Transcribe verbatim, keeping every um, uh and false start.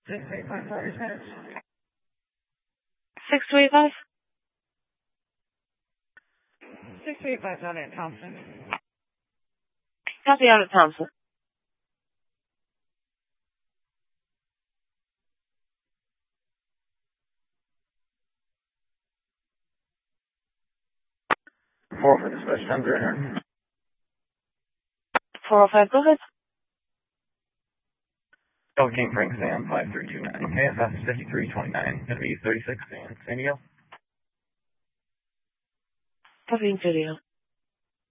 six eight five five minutes. six two eight five? six two eight five out at Thompson. Copy out at Thompson. Four for the special time dinner. four oh five, go ahead. Delta King Frank Sam five three two nine. A F S fifty-three twenty-nine. Gonna be thirty-six and San Diego. Copy video.